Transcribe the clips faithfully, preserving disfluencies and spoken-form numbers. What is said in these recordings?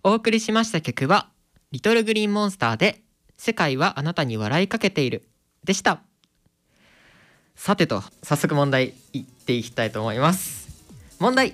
お送りしました曲はリトルグリーンモンスターで世界はあなたに笑いかけているでした。さてと早速問題いっていきたいと思います。問題、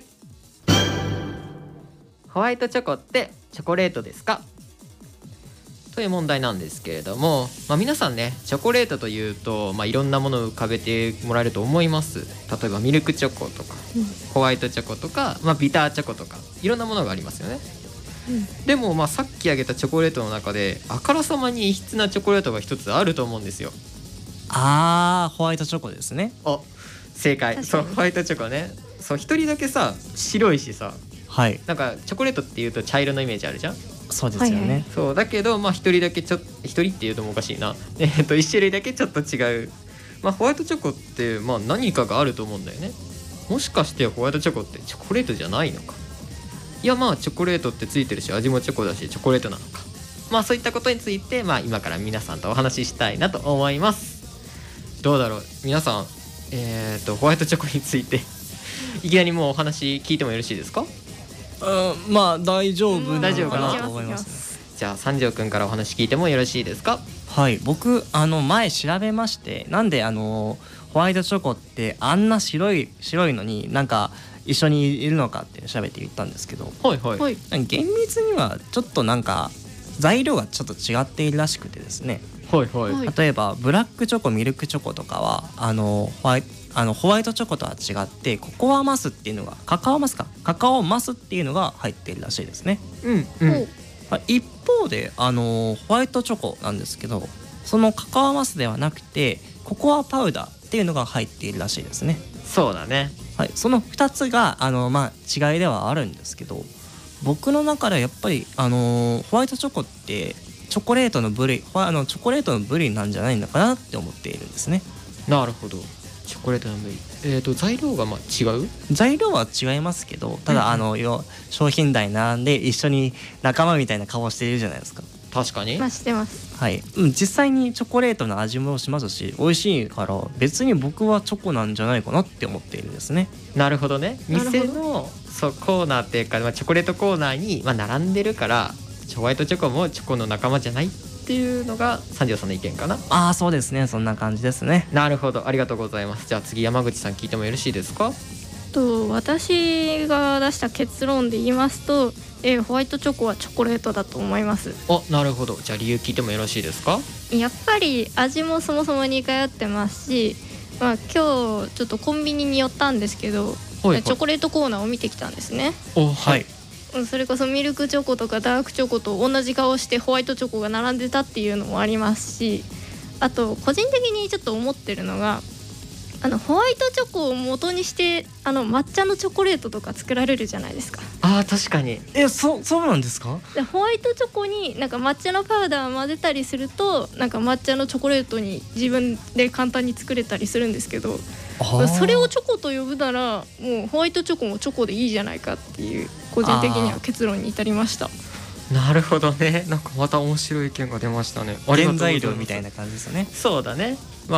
ホワイトチョコってチョコレートですかという問題なんですけれども、まあ、皆さんねチョコレートというと、まあ、いろんなものを浮かべてもらえると思います。例えばミルクチョコとか、うん、ホワイトチョコとか、まあ、ビターチョコとかいろんなものがありますよね、うん、でもまあさっき挙げたチョコレートの中であからさまに異質なチョコレートが一つあると思うんですよ。 あー、ホワイトチョコですね。 お、正解。そう、ホワイトチョコね。そう一人だけさ白いしさ、 はい、 なんかチョコレートっていうと茶色のイメージあるじゃん。 そうですよね、はいはい、 そうだけどまあ一人だけちょっと一人っていうともおかしいなえっと一種類だけちょっと違う、まあ、ホワイトチョコってまあ何かがあると思うんだよね。もしかしてホワイトチョコってチョコレートじゃないのか。いやまあチョコレートってついてるし味もチョコだしチョコレートなのか、まあそういったことについてまあ今から皆さんとお話ししたいなと思います。どうだろう皆さん、えーとホワイトチョコについていきなりもうお話聞いてもよろしいですか？ うん、まあ大丈夫大丈夫かなと思いますね。 じゃあ三条くんからお話聞いてもよろしいですか？ はい、僕あの前調べまして、なんであのホワイトチョコってあんな白い白いのになんか一緒にいるのかって調べて言ったんですけど、 はいはい、 厳密にはちょっとなんか材料がちょっと違っているらしくてですね、 はいはい、 例えばブラックチョコミルクチョコとかはあのホワイトあのホワイトチョコとは違ってココアマスっていうのがカカオマスかカカオマスっていうのが入っているらしいですね。 うんうん、 一方であのホワイトチョコなんですけど、そのカカオマスではなくてココアパウダーっていうのが入っているらしいですね。 そうだね、 はい、そのふたつがあの、まあ、違いではあるんですけど、僕の中ではやっぱりあのホワイトチョコってチョコレートの部類あのチョコレートの部類なんじゃないのかなって思っているんですね。 なるほど、チョコレートの部類、えーと材料がまあ違う材料は違いますけど、ただ、うん、あのよ商品台並んで一緒に仲間みたいな顔しているじゃないですか。 確かに、 まあ、してます。 はい、うん、実際にチョコレートの味もしますし美味しいから別に僕はチョコなんじゃないかなって思っているんですね。 なるほどね。店のそうコーナーっていうか、まあ、チョコレートコーナーに、まあ、並んでるからホワイトチョコもチョコの仲間じゃないっていうのが三条さんの意見かな。 ああ、そうですね、そんな感じですね。 なるほど、ありがとうございます。じゃあ次山口さん聞いてもよろしいですか？ と私が出した結論で言いますと、えー、ホワイトチョコはチョコレートだと思います。 お、なるほど。じゃあ理由聞いてもよろしいですか？ やっぱり味もそもそも似通ってますし、まあ、今日ちょっとコンビニに寄ったんですけど、はいはい、チョコレートコーナーを見てきたんですね。 お、はい、 それこそミルクチョコとかダークチョコと同じ顔してホワイトチョコが並んでたっていうのもありますし、あと個人的にちょっと思ってるのが、あのホワイトチョコを元にしてあの抹茶のチョコレートとか作られるじゃないですか。 あー、確かに。 え、そ、そうなんですか？ でホワイトチョコになんか抹茶のパウダーを混ぜたりすると、なんか抹茶のチョコレートに自分で簡単に作れたりするんですけど、それをチョコと呼ぶならもうホワイトチョコもチョコでいいじゃないかっていう個人的には結論に至りました。 なるほどね。なんかまた面白い意見が出ましたね。 原材料みたいな感じですよね。 そうだね。